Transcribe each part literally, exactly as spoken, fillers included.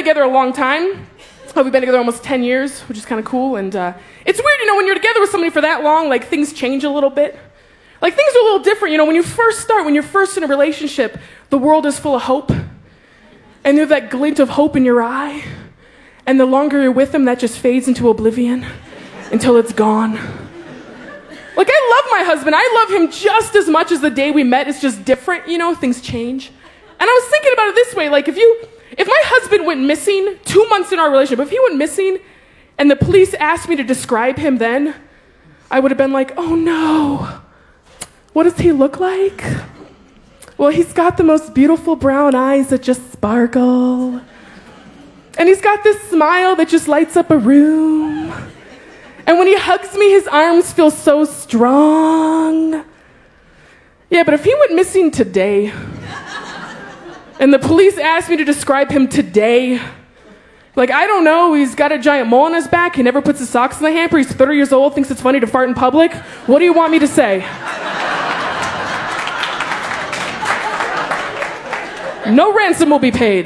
together a long time. Uh, we've been together almost ten years, which is kind of cool. And uh, it's weird, you know, when you're together with somebody for that long, like things change a little bit. Like things are a little different. You know, when you first start, when you're first in a relationship, the world is full of hope. And there's that glint of hope in your eye. And the longer you're with them, that just fades into oblivion until it's gone. Like, I love my husband. I love him just as much as the day we met. It's just different, you know, things change. And I was thinking about it this way, like if you, if my husband went missing two months in our relationship, if he went missing and the police asked me to describe him then, I would have been like, oh no, what does he look like? Well, he's got the most beautiful brown eyes that just sparkle. And he's got this smile that just lights up a room. And when he hugs me, his arms feel so strong. Yeah, but if he went missing today, and the police asked me to describe him today, like, I don't know, he's got a giant mole on his back, he never puts his socks in the hamper, he's thirty years old, thinks it's funny to fart in public, what do you want me to say? No ransom will be paid.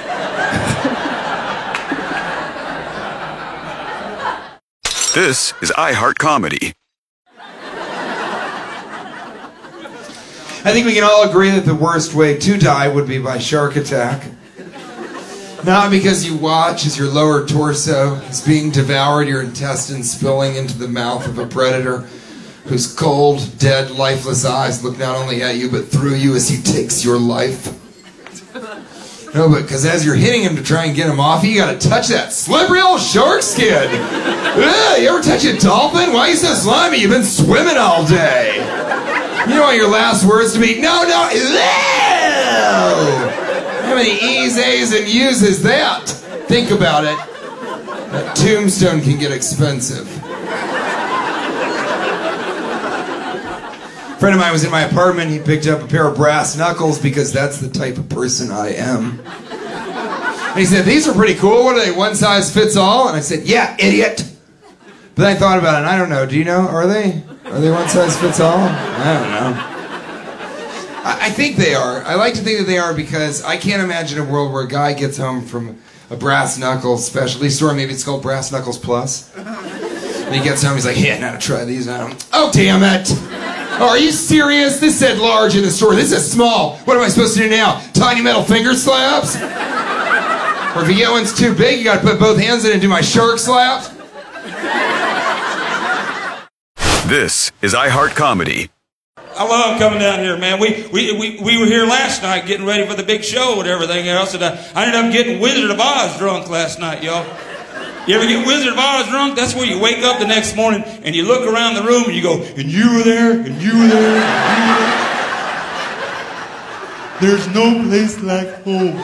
This is iHeart Comedy. I think we can all agree that the worst way to die would be by shark attack. Not because you watch as your lower torso is being devoured, your intestines spilling into the mouth of a predator whose cold, dead, lifeless eyes look not only at you but through you as he takes your life. No, but because as you're hitting him to try and get him off, you gotta touch that slippery old shark skin. Ugh, you ever touch a dolphin? Why are you so slimy? You've been swimming all day. You don't want your last words to be, no, no, ew! How many E's, A's, and U's is that? Think about it. That tombstone can get expensive. A friend of mine was in my apartment. He picked up a pair of brass knuckles because that's the type of person I am. And he said, these are pretty cool. What are they, one size fits all? And I said, yeah, idiot. But then I thought about it, and I don't know. Do you know? Are they? Are they one size fits all? I don't know. I, I think they are. I like to think that they are because I can't imagine a world where a guy gets home from a brass knuckles specialty store. Maybe it's called Brass Knuckles Plus. And he gets home, he's like, yeah, now to try these on. Oh, damn it. Oh, are you serious? This said large in the store. This is small. What am I supposed to do now? Tiny metal finger slaps? Or if you get one's too big, you gotta put both hands in and do my shark slaps? This is iHeart Comedy. I love coming down here, man. We, we, we, we were here last night getting ready for the big show and everything else, and I, I ended up getting Wizard of Oz drunk last night, y'all. You ever get Wizard of Oz drunk? That's where you wake up the next morning and you look around the room and you go, and you were there, and you were there, and you were there. There's no place like home.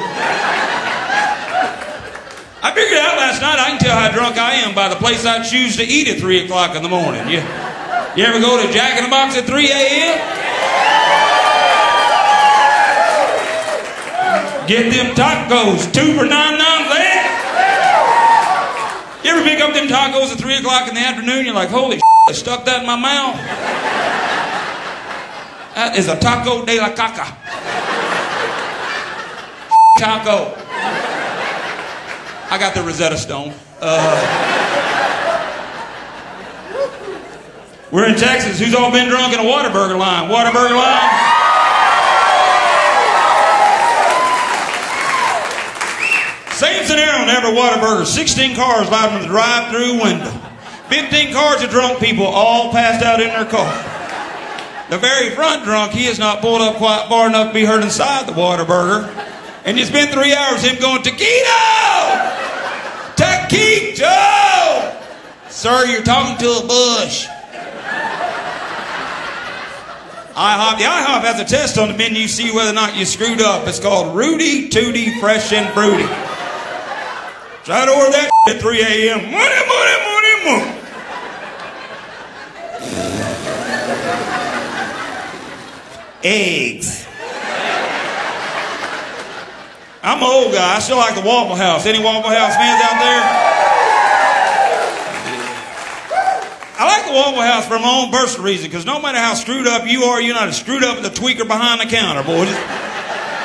I figured out last night I can tell how drunk I am by the place I choose to eat at three o'clock in the morning. You, you ever go to Jack in the Box at three a.m.? Get them tacos, two for nine nine leg. You ever pick up them tacos at three o'clock in the afternoon? You're like, holy shit, I stuck that in my mouth. That is a taco de la caca. Taco. I got the Rosetta Stone. Uh, we're in Texas. Who's all been drunk in a Whataburger line? Whataburger line? Same scenario on every Whataburger. sixteen cars live in the drive-through window. fifteen cars of drunk people all passed out in their car. The very front drunk, he has not pulled up quite far enough to be heard inside the Whataburger. And it's been three hours him going, Taquito! Taquito! Sir, you're talking to a bush. IHOP. The IHOP has a test on the menu to see whether or not you screwed up. It's called Rudy Tooty Fresh and Fruity. Try to order that at three a.m. Money, money, money, money. Eggs. I'm an old guy. I still like the Waffle House. Any Waffle House fans out there? I like the Waffle House for my own personal reason, because no matter how screwed up you are, you're not as screwed up as the tweaker behind the counter, boys.